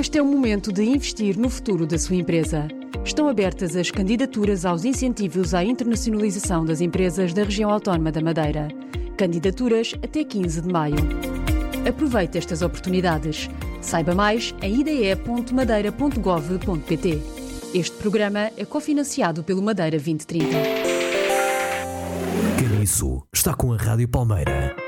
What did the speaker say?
Este é o momento de investir no futuro da sua empresa. Estão abertas as candidaturas aos incentivos à internacionalização das empresas da região autónoma da Madeira. Candidaturas até 15 de maio. Aproveite estas oportunidades. Saiba mais em ide.madeira.gov.pt. Este programa é cofinanciado pelo Madeira 2030. Caniço está com a Rádio Palmeira.